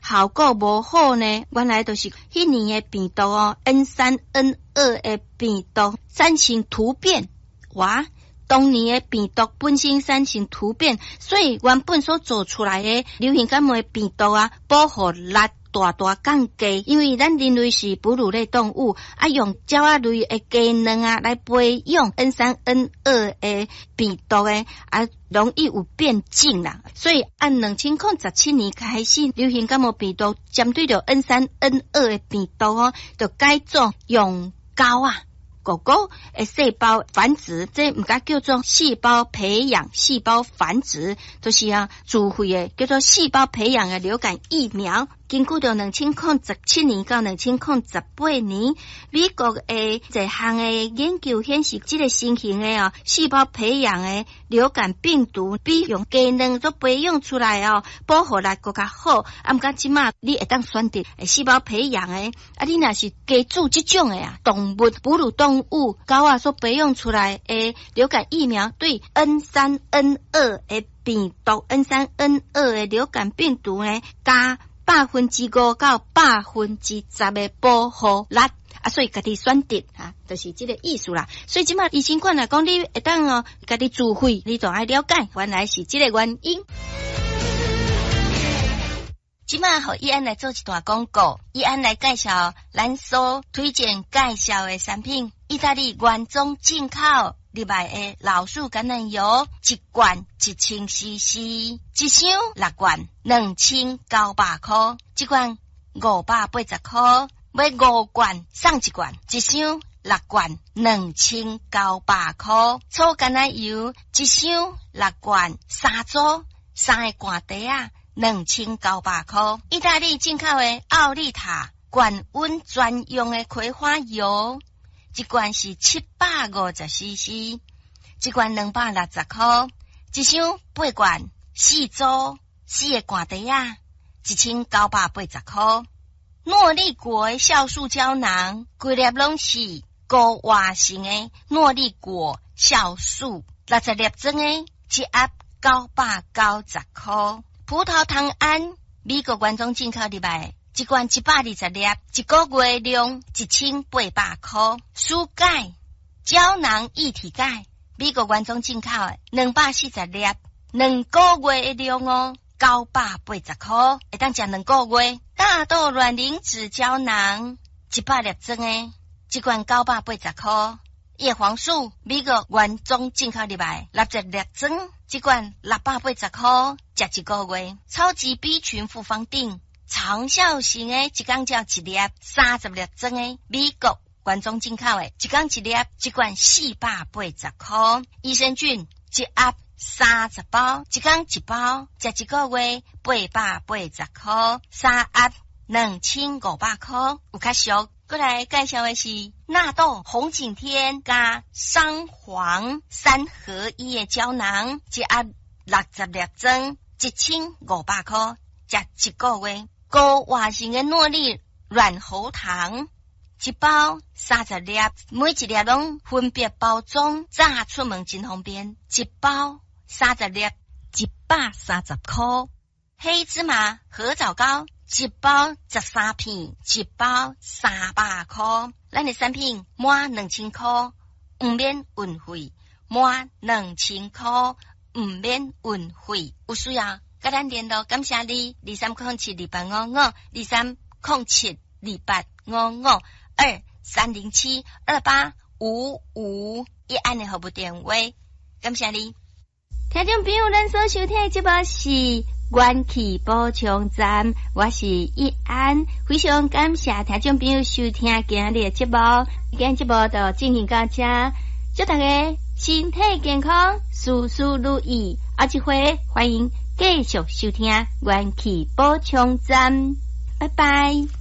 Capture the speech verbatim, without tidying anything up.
效果无好呢？原来就是迄年的病毒哦 ，N 三 N 二 的病毒产生突变，哇！当年的病毒本身产生突变，所以原本所做出来的流行感冒的病毒啊，保护力大大降低。因为咱人类是哺乳类动物，啊用鸟仔类的机能啊来培养 N 三 N 二 的病毒的啊，容易有变种啦。所以按两千零十七年开始，流行感冒病毒针对着 N 三 N 二 的病毒哦，就改做用狗啊。狗狗诶，细胞繁殖，这唔该叫做细胞培养、细胞繁殖，就是啊，自费诶叫做细胞培养诶流感疫苗。经过着两千零十七年到两千零十八年，美国诶一项诶研究显示，这个新型诶哦细胞培养诶流感病毒比用鸡卵所培养出来哦保护力更加好。啊，唔过即马你会当选择诶细胞培养诶，啊，你若是鸡煮这种诶啊动物哺乳动物狗啊所培养出来诶流感疫苗，对 N 三 N 二 诶病毒 N 三 N 二 诶流感病毒呢加百分之五到百分之十的保护力啊，所以家己选择啊，就是这个意思啦。所以即马医生馆来讲，你会当哦，家己自费，你就爱了解，原来是这个原因。即马互伊安来做一段广告，伊安来介绍咱所推荐介绍的产品，意大利原装进口。入来的老鼠橄榄油一罐一千 C C， 一箱六罐两千九百块，一罐五百八十块，买五罐送一罐，一箱六罐两千九百块。粗橄榄油一箱六罐三组，三个罐底啊两千九百块。意大利进口的奥利塔高温专用的葵花油。一罐是七百五十 C C， 一罐两百六十块，一箱八罐，四组，四个罐底啊，一千九百八十块。诺丽果的酵素胶囊，规粒拢是高活性的诺丽果酵素，六十粒装的，一盒九百九十块。葡萄糖胺，美国原装进口入来。一罐一百二十粒，一个月量一千八百块。舒钙胶囊一体钙，美国原装进口的，两百四十粒，两个月的量哦，九百八十块，会当食两个月。大豆卵磷脂胶囊一百粒装的，一罐九百八十块。叶黄素，美国原装进口入来，六十粒装，一罐六百八十块，食一个月。超级 B 群复方定。长效型的，一缸叫一粒，三十粒装的，美国原装进口的，一缸一粒，一罐四百八十块。益生菌一盒三十包，一缸一包，食一个月八百八十块，三盒两千五百块，有较俗。过来介绍的是纳豆红景天加桑黄三合一的胶囊，一盒六十粒装，一千五百块，食一个月。高活性的诺丽软喉糖一包三十粒，每一粒拢分别包装，炸出门真方便。一包三十粒，一百三十块。黑芝麻合枣膏一包十三片，一包三百块。咱的产品满两千块，唔免运费；满两千块，唔免运费。有需要甲咱联络，感谢你。二三零七二八五五，二三零七二八五五，二三零七二八五五，一按的服务电话，感谢你。听众朋友，咱所收听的节目是元气补充站，我是一安，非常感谢听众朋友收听今日的节目，今日节目就进行到这，祝大家身体健康，事事如意。下一回欢迎继续收听元气补充站，拜拜。